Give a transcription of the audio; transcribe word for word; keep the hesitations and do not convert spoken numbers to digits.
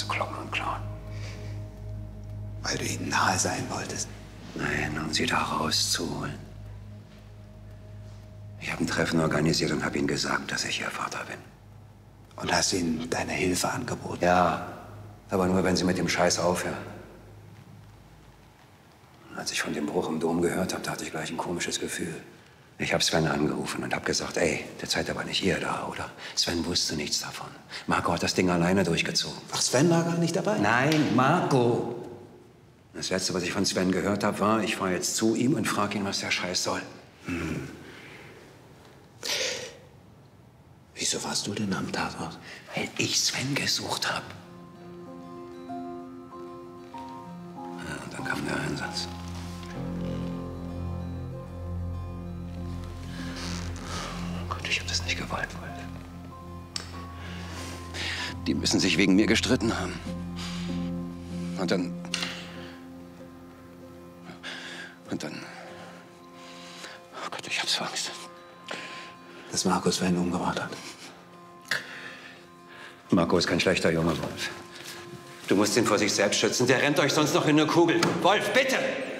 kloppen und klauen. Weil du ihnen nahe sein wolltest? Nein, um sie da rauszuholen. Ich habe ein Treffen organisiert und habe ihnen gesagt, dass ich ihr Vater bin. Und hast ihnen deine Hilfe angeboten? Ja, aber nur, wenn sie mit dem Scheiß aufhören. Und als ich von dem Bruch im Dom gehört habe, da hatte ich gleich ein komisches Gefühl. Ich habe Sven angerufen und habe gesagt, ey, der Zeit aber nicht ihr da, oder? Sven wusste nichts davon. Marco hat das Ding alleine durchgezogen. Ach, Sven war gar nicht dabei? Nein, Marco. Das Letzte, was ich von Sven gehört habe, war, ich fahre jetzt zu ihm und frage ihn, was der Scheiß soll. Hm. Wieso warst du denn am Tatort? Weil ich Sven gesucht habe. Ja, und dann kam der Einsatz. Oh Gott, ich habe das nicht gewollt, Wolf. Die müssen sich wegen mir gestritten haben. Und dann... Und dann... Oh Gott, ich hab's so Angst. Dass Marco Sven umgebracht hat. Marco ist kein schlechter Junge, Wolf. Du musst ihn vor sich selbst schützen. Der rennt euch sonst noch in eine Kugel. Wolf, bitte!